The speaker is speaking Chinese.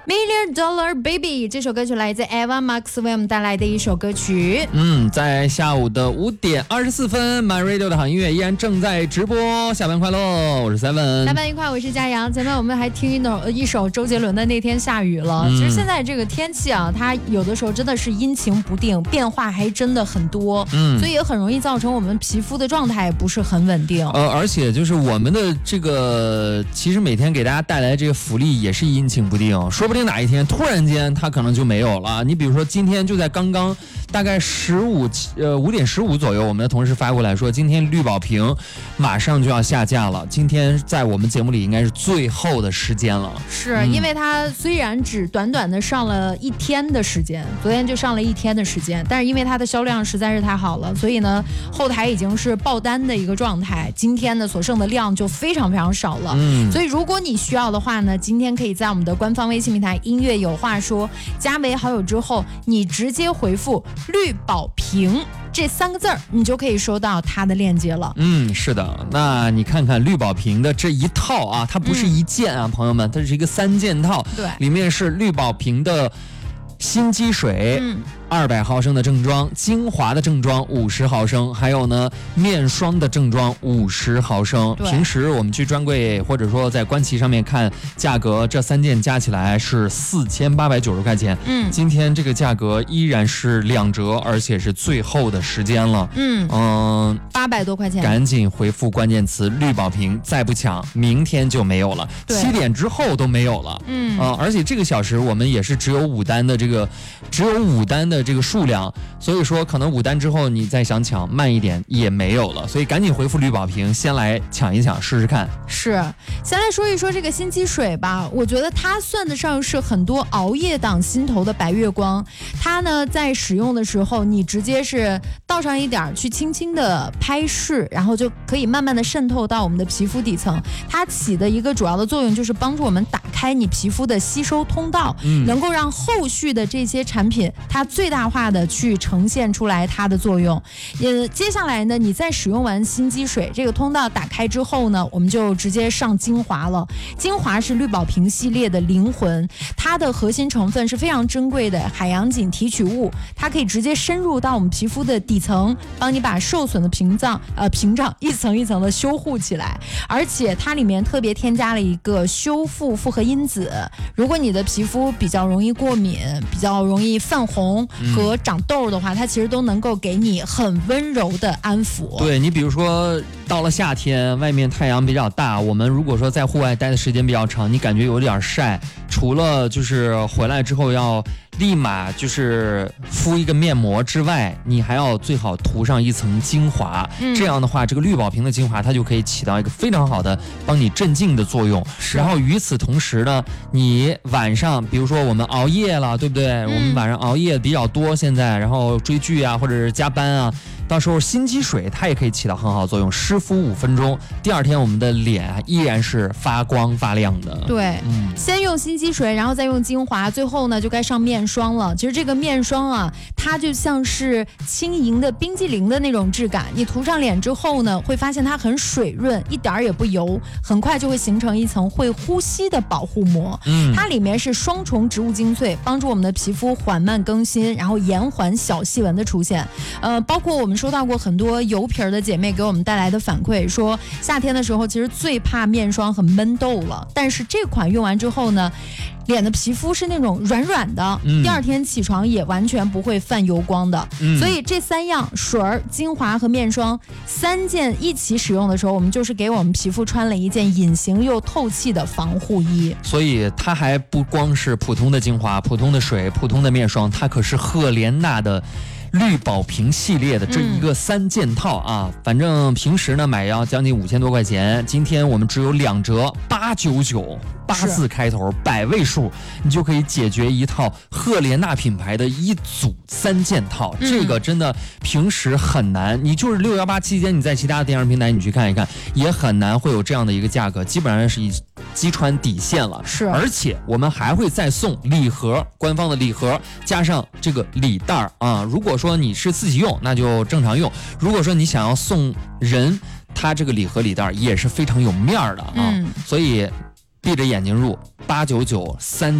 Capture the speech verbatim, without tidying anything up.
Million Dollar Baby 这首歌曲来自 Eva Max 为我们带来的一首歌曲。 嗯，在下午的五点二十四分 ，My Radio 的好音乐依然正在直播。下班快乐，我是 Seven。 下班愉快，我是佳阳。前面我们还听一首一首周杰伦的《那天下雨了》 嗯。 其实现在这个天气啊，它有的时候真的是阴晴不定，变化还真的很多。嗯，所以也很容易造成我们皮肤的状态不是很稳定。 呃，而且就是我们的这个，其实每天给大家带来这个福利也是阴晴不定，说不定哪一天突然间它可能就没有了。你比如说今天就在刚刚大概十五呃五点十五左右，我们的同事发过来说，今天绿宝瓶马上就要下架了。今天在我们节目里应该是最后的时间了， 是、 嗯、 因为它虽然只短短的上了一天的时间，昨天就上了一天的时间，但是因为它的销量实在是太好了，所以呢后台已经是爆单的一个状态。今天呢所剩的量就非常非常少了，嗯，所以如果你需要的话呢，今天可以在我们的官方微信平台音乐有话说加为好友之后，你直接回复绿宝瓶这三个字儿，你就可以收到它的链接了。 嗯，是的。那你看看绿宝瓶的这一套啊，它不是一件啊，嗯、朋友们，它是一个三件套。 对， 里面是绿宝瓶的心肌水。嗯。二百毫升的正装，精华的正装五十毫升，还有呢面霜的正装五十毫升。平时我们去专柜或者说在官旗上面看价格，这三件加起来是四千八百九十块钱。嗯，今天这个价格依然是两折，而且是最后的时间了。嗯嗯， 八百多块钱， 赶紧回复关键词绿宝瓶，再不抢，明天就没有了。七点之后都没有了。嗯啊、呃，而且这个小时我们也是只有五单的这个，只有五单的。这个数量，所以说可能五单之后你再想抢慢一点也没有了，所以赶紧回复绿宝瓶，先来抢一抢试试看。 是，先来说一说这个心肌水吧，我觉得它算得上是很多熬夜党心头的白月光。它呢在使用的时候，你直接是倒上一点去轻轻的拍拭，然后就可以慢慢的渗透到我们的皮肤底层。它起的一个主要的作用就是帮助我们打开你皮肤的吸收通道，嗯、能够让后续的这些产品它最大化的去呈现出来它的作用。呃，接下来呢，你在使用完心肌水这个通道打开之后呢，我们就直接上精华了。精华是绿宝瓶系列的灵魂，它的核心成分是非常珍贵的海洋锦提取物，它可以直接深入到我们皮肤的底层，帮你把受损的屏障呃屏障一层一层的修护起来。而且它里面特别添加了一个修复复合因子，如果你的皮肤比较容易过敏，比较容易泛红和长痘的话，它其实都能够给你很温柔的安抚。 对，你比如说到了夏天，外面太阳比较大，我们如果说在户外待的时间比较长，你感觉有点晒，除了就是回来之后要立马就是敷一个面膜之外，你还要最好涂上一层精华、嗯、这样的话这个绿宝瓶的精华它就可以起到一个非常好的帮你镇静的作用。然后与此同时呢，你晚上比如说我们熬夜了，对不对、嗯、我们晚上熬夜比较多现在，然后追剧啊或者是加班啊，到时候心肌水它也可以起到很好的作用，湿敷五分钟，第二天我们的脸依然是发光发亮的。 对、嗯、先用心肌水，然后再用精华，最后呢就该上面霜了。其实这个面霜啊，它就像是轻盈的冰激凌的那种质感，你涂上脸之后呢，会发现它很水润，一点也不油，很快就会形成一层会呼吸的保护膜。嗯，它里面是双重植物精粹，帮助我们的皮肤缓慢更新，然后延缓小细纹的出现。呃，包括我们收到过很多油皮的姐妹给我们带来的反馈，说夏天的时候其实最怕面霜和闷痘了，但是这款用完之后呢，脸的皮肤是那种软软的、嗯、第二天起床也完全不会泛油光的、嗯、所以这三样水儿、精华和面霜三件一起使用的时候，我们就是给我们皮肤穿了一件隐形又透气的防护衣。 所以它还不光是普通的精华、普通的水、普通的面霜，它可是赫莲娜的绿宝瓶系列的这一个三件套啊、嗯、反正平时呢买要将近五千多块钱，今天我们只有两折，八九九，八字开头，百位数，你就可以解决一套赫莲娜品牌的一组三件套、嗯、这个真的平时很难，你就是六一八期间你在其他的电商平台你去看一看，也很难会有这样的一个价格，基本上是以击穿底线了。 是， 而且我们还会再送礼盒，官方的礼盒加上这个礼袋啊。如果说你是自己用，那就正常用；如果说你想要送人，它这个礼盒礼袋也是非常有面儿的啊。嗯、所以闭着眼睛入，八九九三。